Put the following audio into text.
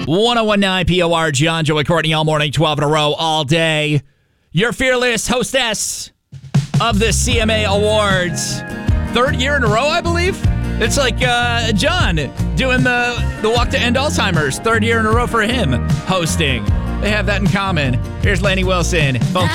1019 POR, John, Joey, Courtney, all morning, 12 in a row, all day. Your fearless hostess of the CMA Awards. Third year in a row, I believe. It's like John doing the Walk to End Alzheimer's. Third year in a row for him hosting. They have that in common. Here's Lainey Wilson. Phone